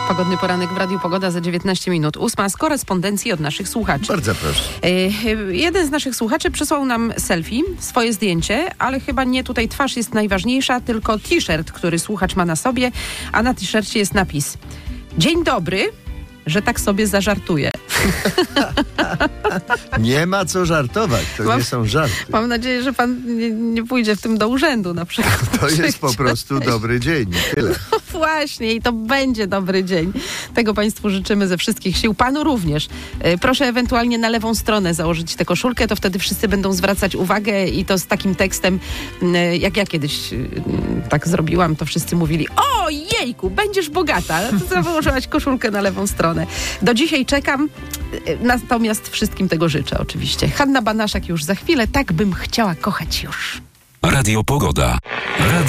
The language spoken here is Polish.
Pogodny poranek w Radiu Pogoda za 19 minut. 8 z korespondencji od naszych słuchaczy. Bardzo proszę. Jeden z naszych słuchaczy przysłał nam selfie, swoje zdjęcie, ale chyba nie tutaj twarz jest najważniejsza, tylko t-shirt, który słuchacz ma na sobie, a na t-shircie jest napis: dzień dobry, że tak sobie zażartuję. Nie ma co żartować, to nie są żarty. Mam nadzieję, że pan nie pójdzie w tym do urzędu na przykład. To jest po prostu dobry dzień, tyle. No właśnie, i to będzie dobry dzień. Tego państwu życzymy ze wszystkich sił. Panu również. Proszę ewentualnie na lewą stronę założyć tę koszulkę, to wtedy wszyscy będą zwracać uwagę i to z takim tekstem, jak ja kiedyś tak zrobiłam, to wszyscy mówili: o jejku, będziesz bogata. To założyłaś koszulkę na lewą stronę. Do dzisiaj czekam, natomiast wszystkim tego życzę oczywiście. Hanna Banaszak już za chwilę. Tak bym chciała kochać już. Radio Pogoda.